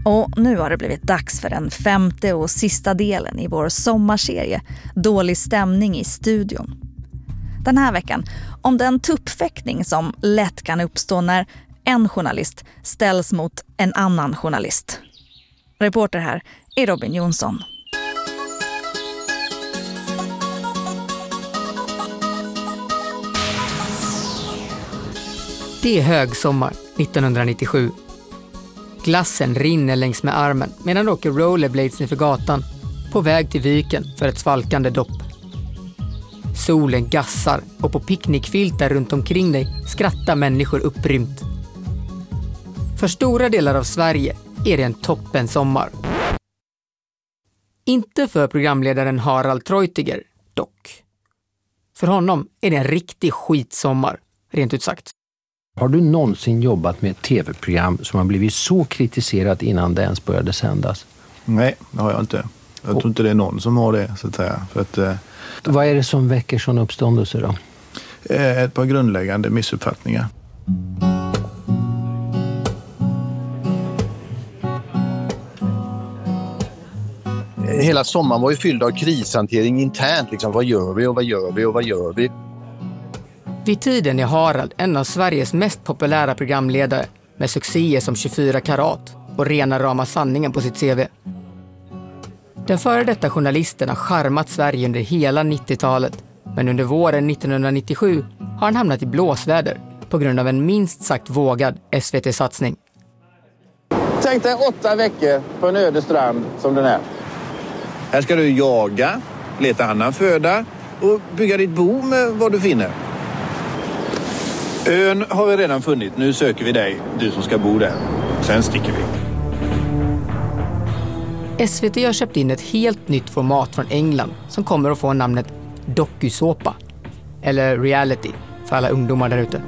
Och nu har det blivit dags för den 5:e och sista delen i vår sommarserie Dålig stämning i studion. Den här veckan om den tuppfäktning som lätt kan uppstå när en journalist ställs mot en annan journalist. Reporter här är Robin Jonsson. Det är högsommar 1997. Glassen rinner längs med armen medan du åker rollerblades inför gatan på väg till viken för ett svalkande dopp. Solen gassar och på picknickfiltar runt omkring dig skrattar människor upprymt. För stora delar av Sverige är det en toppen sommar. Inte för programledaren Harald Treutiger, dock. För honom är det en riktig skitsommar, rent ut sagt. Har du någonsin jobbat med ett tv-program som har blivit så kritiserat innan det ens började sändas? Nej, det har jag inte. Jag tror inte det är någon som har det, så att säga. För att, vad är det som väcker sån uppståndelse då? Ett par grundläggande missuppfattningar. Hela sommaren var ju fylld av krishantering internt. Liksom, vad gör vi och vad gör vi och vad gör vi? Vid tiden är Harald en av Sveriges mest populära programledare med succéer som 24 karat och rena rama sanningen på sitt CV. Den före detta journalisten har charmat Sverige under hela 90-talet, men under våren 1997 har han hamnat i blåsväder på grund av en minst sagt vågad SVT-satsning. Tänk dig 8 veckor på en öde strand som den här. Här ska du jaga, leta annan föda och bygga ditt bo med vad du finner. Ön har vi redan funnit. Nu söker vi dig, du som ska bo där. Sen sticker vi. SVT har köpt in ett helt nytt format från England som kommer att få namnet dokusåpa. Eller reality för alla ungdomar där ute.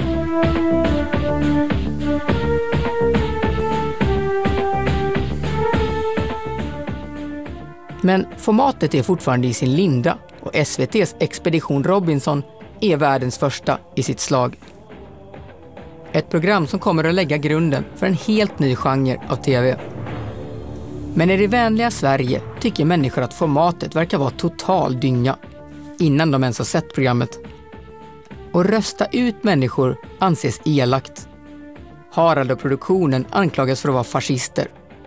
Men formatet är fortfarande i sin linda och SVT:s Expedition Robinson är världens första i sitt slag. Ett program som kommer att lägga grunden för en helt ny genre av tv. Men i det vänliga Sverige tycker människor att formatet verkar vara total dynga innan de ens har sett programmet. Och rösta ut människor anses elakt. Harald och produktionen anklagas för att vara fascister.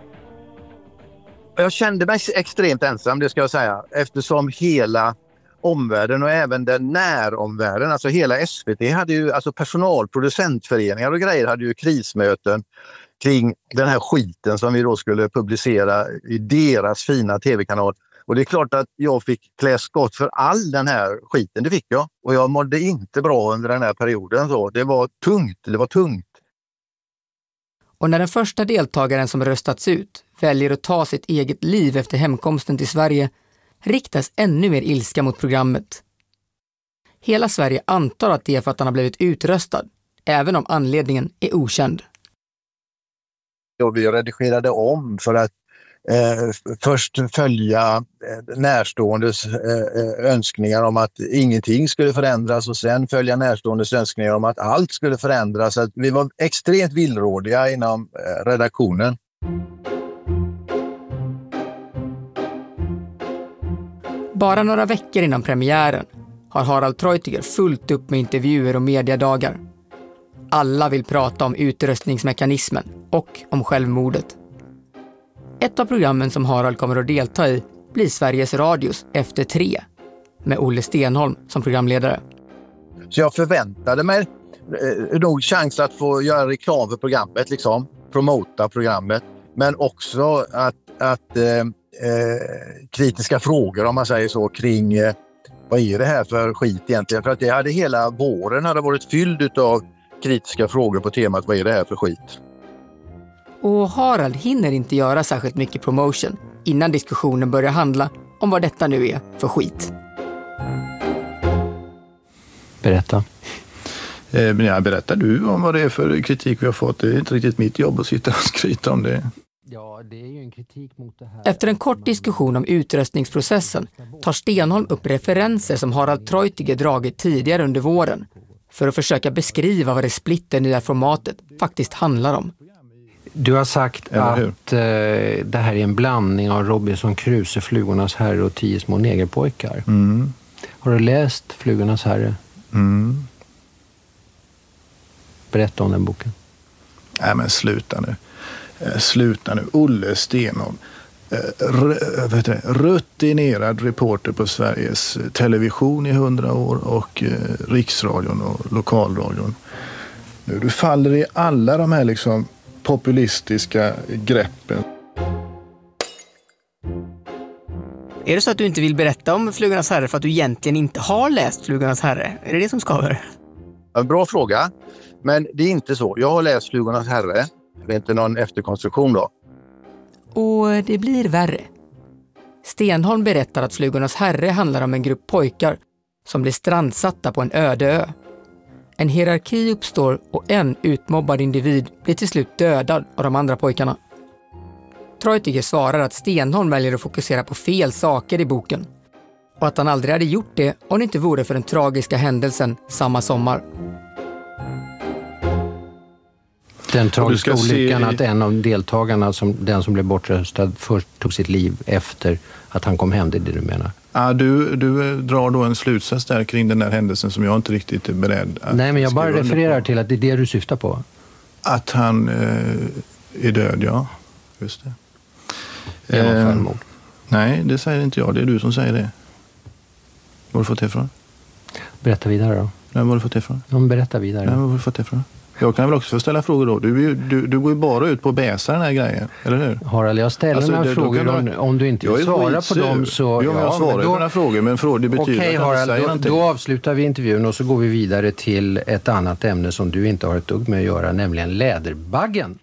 Jag kände mig extremt ensam, det ska jag säga, eftersom hela omvärlden och även den näromvärlden, alltså hela SVT hade ju, alltså personalproducentföreningar och grejer hade ju krismöten kring den här skiten som vi då skulle publicera i deras fina tv-kanal. Och det är klart att jag fick klä skott för all den här skiten, det fick jag. Och jag mådde inte bra under den här perioden. Så. Det var tungt. Och när den första deltagaren som röstats ut väljer att ta sitt eget liv efter hemkomsten till Sverige riktas ännu mer ilska mot programmet. Hela Sverige antar att det är för att han har blivit utröstad, även om anledningen är okänd. Vi redigerade om för att först följa närståendes önskningar om att ingenting skulle förändras och sen följa närståendes önskningar om att allt skulle förändras. Så att vi var extremt villrådiga inom redaktionen. Bara några veckor innan premiären har Harald Treutiger fullt upp med intervjuer och mediadagar. Alla vill prata om utröstningsmekanismen och om självmordet. Ett av programmen som Harald kommer att delta i blir Sveriges Radios Efter 3 med Olle Stenholm som programledare. Så jag förväntade mig nog chans att få göra reklam för programmet, liksom, promota programmet, men också att kritiska frågor, om man säger så, kring vad är det här för skit egentligen? För att det hade hela våren hade varit fylld av kritiska frågor på temat vad är det här för skit? Och Harald hinner inte göra särskilt mycket promotion innan diskussionen börjar handla om vad detta nu är för skit. Berätta. Berättar du om vad det är för kritik vi har fått? Det är inte riktigt mitt jobb att sitta och skryta om det. Ja, det är ju en kritik mot det här. Efter en kort diskussion om utröstningsprocessen tar Stenholm upp referenser som Harald Treutiger dragit tidigare under våren för att försöka beskriva vad det splitternya formatet faktiskt handlar om. Du har sagt att det här är en blandning av Robinson Crusoe, Flugornas herre och 10 små negerpojkar. Mm. Har du läst Flugornas herre? Mm. Berätta om den boken. Nej, men sluta nu. Olle Stenholm. Rutinerad reporter på Sveriges Television i 100 år och Riksradion och Lokalradion. Nu, du faller i alla de här liksom populistiska greppen. Är det så att du inte vill berätta om Flugornas herre för att du egentligen inte har läst Flugornas herre? Är det som skaver? Ja, bra fråga. Men det är inte så. Jag har läst Flugornas herre. Det är inte någon efterkonstruktion då. Och det blir värre. Stenholm berättar att Flugornas herre handlar om en grupp pojkar som blir strandsatta på en öde ö. En hierarki uppstår och en utmobbad individ blir till slut dödad av de andra pojkarna. Treutiger svarar att Stenholm väljer att fokusera på fel saker i boken och att han aldrig hade gjort det om det inte vore för den tragiska händelsen samma sommar. Den tragiska olyckan att en av deltagarna, den som blev bortröstad, först tog sitt liv efter att han kom hem, det är det du menar? Ja, du drar då en slutsats där kring den där händelsen som jag inte riktigt är beredd att... Nej, men jag bara refererar till att det är det du syftar på. Att han är död, ja. Just det. Genom självmord. Nej, det säger inte jag. Det är du som säger det. Var har du fått det ifrån? Berätta vidare då. Nej, var har du fått det ifrån? Berätta vidare. Nej, var har du fått det ifrån? Jag kan väl också få ställa frågor då. Du går ju bara ut på att bäsa den här grejen, eller hur? Harald, jag ställer några frågor. Om du inte vill svara på dem så... Jo, jag svarar på några frågor, men det betyder okej, att jag Harald, säger någonting. Då avslutar vi intervjun och så går vi vidare till ett annat ämne som du inte har ett dugg med att göra, nämligen läderbaggen.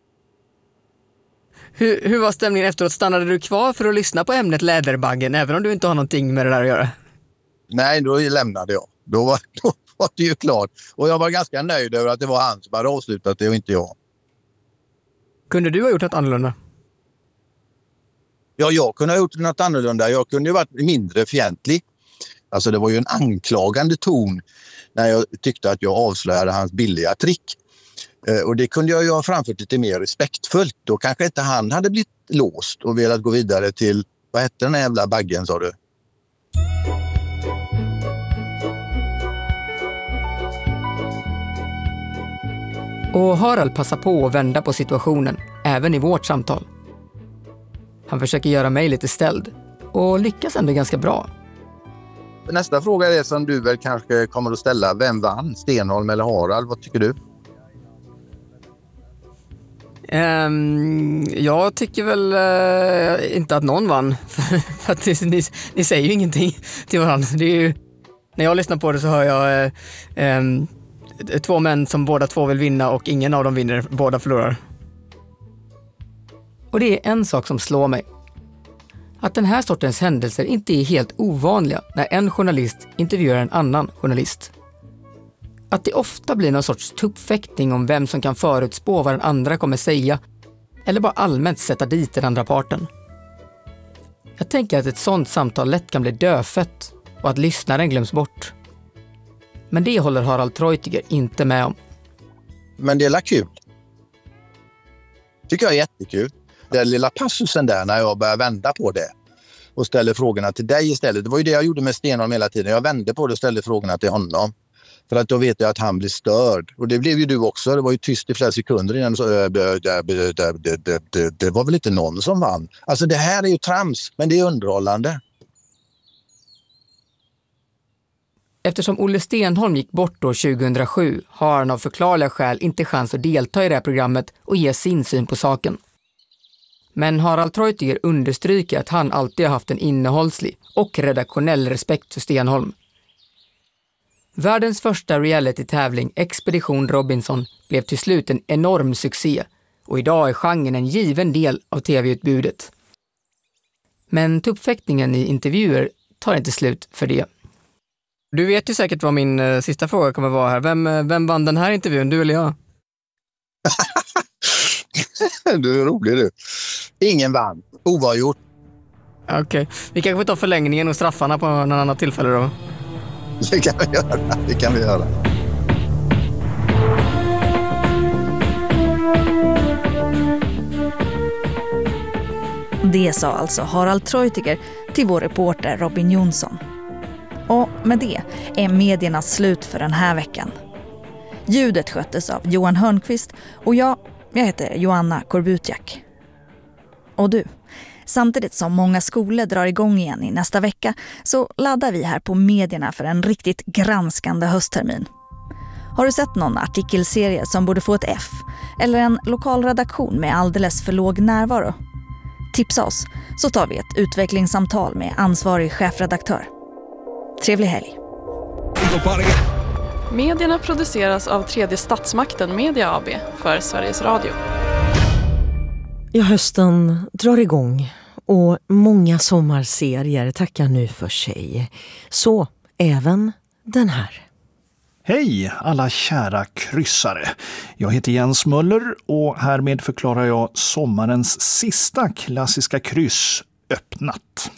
Hur var stämningen efteråt? Stannade du kvar för att lyssna på ämnet läderbaggen, även om du inte har någonting med det där att göra? Nej, då lämnade jag. Då var det ju klart. Och jag var ganska nöjd över att det var han som hade avslutat det och inte jag. Kunde du ha gjort något annorlunda? Ja, jag kunde ha gjort något annorlunda. Jag kunde ju varit mindre fientlig. Alltså det var ju en anklagande ton när jag tyckte att jag avslöjade hans billiga trick. Och det kunde jag ju ha framfört lite mer respektfullt. Då kanske inte han hade blivit låst och velat gå vidare till, vad hette den här jävla baggen, sa du? Och Harald passar på att vända på situationen, även i vårt samtal. Han försöker göra mig lite ställd och lyckas ändå ganska bra. Nästa fråga är som du väl kanske kommer att ställa. Vem vann? Stenholm eller Harald? Vad tycker du? Jag tycker väl inte att någon vann. För att ni säger ju ingenting till varandra. Det är ju, när jag lyssnar på det så hör jag två män som båda två vill vinna och ingen av dem vinner, båda förlorar. Och det är en sak som slår mig. Att den här sortens händelser inte är helt ovanliga när en journalist intervjuar en annan journalist. Att det ofta blir någon sorts tuppfäktning om vem som kan förutspå vad den andra kommer säga eller bara allmänt sätta dit den andra parten. Jag tänker att ett sånt samtal lätt kan bli dödfött och att lyssnaren glöms bort. Men det håller Harald Treutiger inte med om. Men det är kul. Tycker jag är jättekul. Den lilla passusen där när jag börjar vända på det och ställer frågorna till dig istället. Det var ju det jag gjorde med Stenholm hela tiden. Jag vände på det och ställde frågorna till honom. För att då vet jag att han blir störd. Och det blev ju du också. Det var ju tyst i flera sekunder innan. Det var väl inte någon som vann. Alltså det här är ju trams, men det är underhållande. Eftersom Olle Stenholm gick bort år 2007 har han av förklarliga skäl inte chans att delta i det här programmet och ge sin syn på saken. Men Harald Treutiger understryker att han alltid har haft en innehållslig och redaktionell respekt för Stenholm. Världens första reality-tävling Expedition Robinson blev till slut en enorm succé och idag är genren en given del av tv-utbudet. Men tuppfäktningen i intervjuer tar inte slut för det. Du vet ju säkert vad min sista fråga kommer vara här. Vem vann den här intervjun, du eller jag? Du är rolig du. Ingen vann. Oavgjort. Okej. Vi kanske får ta förlängningen och straffarna på någon annan tillfälle då. Det kan vi göra. Det sa alltså Harald Treutiger till vår reporter Robin Jonsson. Och med det är mediernas slut för den här veckan. Ljudet sköttes av Johan Hörnqvist och jag heter Joanna Korbutiak. Och du, samtidigt som många skolor drar igång igen i nästa vecka så laddar vi här på medierna för en riktigt granskande hösttermin. Har du sett någon artikelserie som borde få ett F? Eller en lokal redaktion med alldeles för låg närvaro? Tipsa oss så tar vi ett utvecklingssamtal med ansvarig chefredaktör. Trevlig helg! Medierna produceras av Tredje Statsmakten Media AB för Sveriges Radio. Ja, hösten drar igång och många sommarserier tackar nu för sig. Så även den här. Hej alla kära kryssare! Jag heter Jens Möller och härmed förklarar jag sommarens sista klassiska kryss öppnat.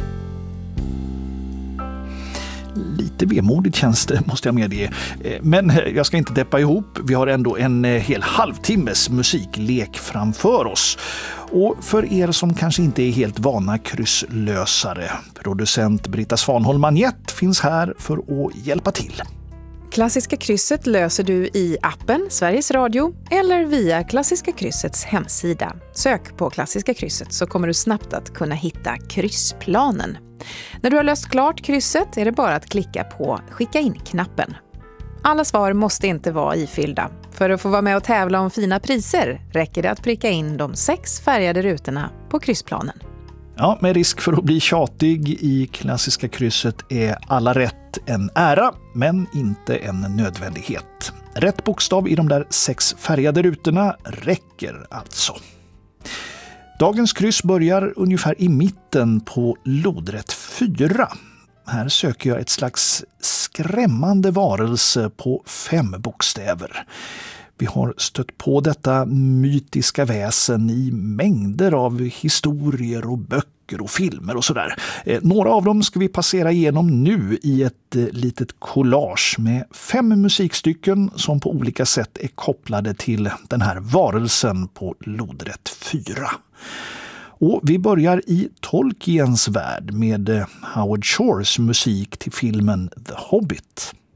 Lite vemodigt känns det, måste jag medge. Men jag ska inte deppa ihop. Vi har ändå en hel halvtimmes musiklek framför oss. Och för er som kanske inte är helt vana krysslösare, producent Britta Svanholm Magnett finns här för att hjälpa till. Klassiska krysset löser du i appen Sveriges Radio eller via Klassiska kryssets hemsida. Sök på Klassiska krysset så kommer du snabbt att kunna hitta kryssplanen. När du har löst klart krysset är det bara att klicka på Skicka in-knappen. Alla svar måste inte vara ifyllda. För att få vara med och tävla om fina priser räcker det att pricka in de 6 färgade rutorna på kryssplanen. Ja, med risk för att bli tjatig i Klassiska krysset är alla rätt en ära, men inte en nödvändighet. Rätt bokstav i de där 6 färgade rutorna räcker alltså. Dagens kryss börjar ungefär i mitten på lodrätt 4. Här söker jag ett slags skrämmande varelse på 5 bokstäver. Vi har stött på detta mytiska väsen i mängder av historier och böcker och filmer och sådär. Några av dem ska vi passera igenom nu i ett litet collage med 5 musikstycken som på olika sätt är kopplade till den här varelsen på lodrätt 4. Och vi börjar i Tolkiens värld med Howard Shores musik till filmen The Hobbit.